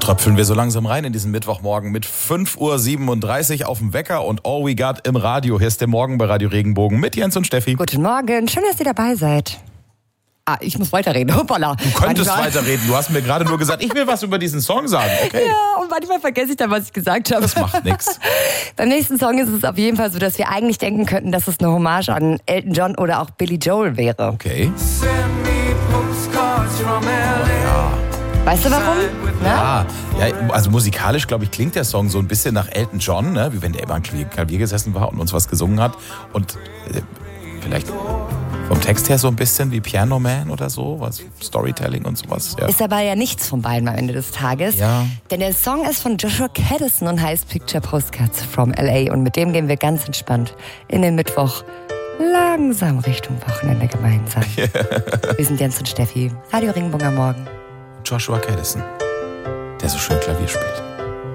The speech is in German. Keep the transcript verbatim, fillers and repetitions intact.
Tröpfeln wir so langsam rein in diesen Mittwochmorgen mit fünf Uhr siebenunddreißig auf dem Wecker und All We Got im Radio. Hier ist der Morgen bei Radio Regenbogen mit Jens und Steffi. Guten Morgen, schön, dass ihr dabei seid. Ah, ich muss weiterreden. Hoppala. Du könntest manchmal weiterreden. Du hast mir gerade nur gesagt, ich will was über diesen Song sagen. Okay. Ja, und manchmal vergesse ich dann, was ich gesagt habe. Das macht nichts. Beim nächsten Song ist es auf jeden Fall so, dass wir eigentlich denken könnten, dass es eine Hommage an Elton John oder auch Billy Joel wäre. Okay. Weißt du warum? Ja, ja, also musikalisch, glaube ich, klingt der Song so ein bisschen nach Elton John, ne? Wie wenn der immer am Klavier gesessen war und uns was gesungen hat. Und äh, vielleicht vom Text her so ein bisschen wie Piano Man oder so, was Storytelling und sowas. Ja. Ist aber ja nichts von beiden am Ende des Tages. Ja. Denn der Song ist von Joshua Caddison und heißt Picture Postcards from L A. Und mit dem gehen wir ganz entspannt in den Mittwoch langsam Richtung Wochenende gemeinsam. Yeah. Wir sind Jens und Steffi, Radio Regenbogen am Morgen. Joshua Caddison, der so schön Klavier spielt.